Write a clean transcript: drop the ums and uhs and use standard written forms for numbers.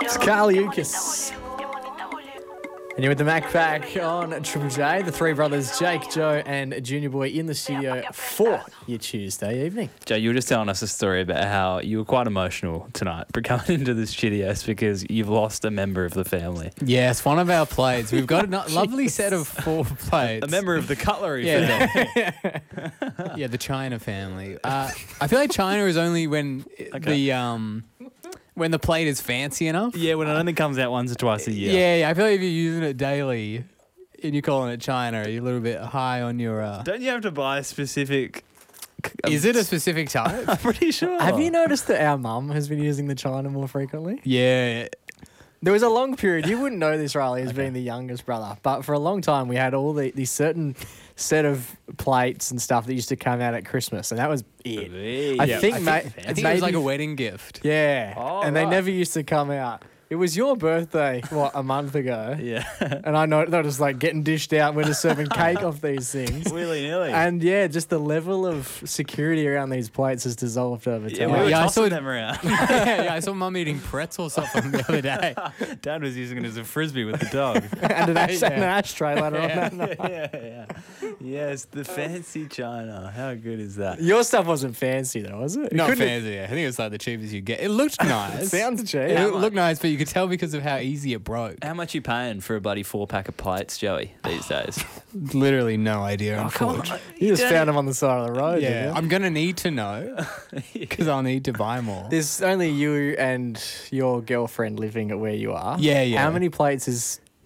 It's Carliucas. And you're with the Mac Pack on Triple J. The three brothers, Jake, Joe, and Junior Boy in the studio for your Tuesday evening. Joe, you were just telling us a story about how you were quite emotional tonight for coming into the studios because you've lost a member of the family. Yes, one of our plates. We've got a lovely set of 4 plates. A member of the cutlery family. Yeah, the China family. I feel like China is only when when the plate is fancy enough. Yeah, when it only comes out once or twice a year. Yeah, I feel like if you're using it daily and you're calling it China, you're a little bit high on your... Don't you have to buy a specific... Is it a specific type? I'm pretty sure. Have you noticed that our mum has been using the China more frequently? Yeah. There was a long period, you wouldn't know this, Riley, as being the youngest brother, but for a long time we had all these certain set of plates and stuff that used to come out at Christmas, and that was it. I think it was like a wedding gift. Yeah, Oh, and right. they never used to come out. It was your birthday, a month ago? Yeah. And I noticed like getting dished out when they're serving cake off these things. Willy-nilly. And yeah, just the level of security around these plates has dissolved over Yeah, time. we were Yeah, I tossing saw- them around. Yeah, I saw Mum eating pretzels off them the other day. Dad was using it as a frisbee with the dog. And an ashtray later on that night. Yeah. Yes, the fancy China. How good is that? Your stuff wasn't fancy though, was it? Not fancy. I think it was like the cheapest you get. It looked nice. Sounds cheap. It looked nice, but you could tell because of how easy it broke. How much you paying for a bloody 4-pack of plates, Joey, these days? Literally no idea. Unfortunately. You just found them on the side of the road. Yeah, didn't you? I'm gonna need to know because I'll need to buy more. There's only you and your girlfriend living at where you are. Yeah. How many plates is